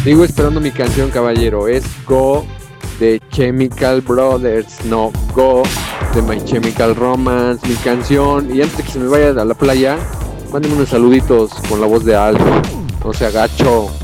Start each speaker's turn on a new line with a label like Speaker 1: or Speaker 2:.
Speaker 1: Sigo esperando mi canción, caballero. Es Go de Chemical Brothers, no Go de My Chemical Romance, mi canción. Y antes de que se me vaya a la playa, mándenme unos saluditos con la voz de Alf. No se agacho.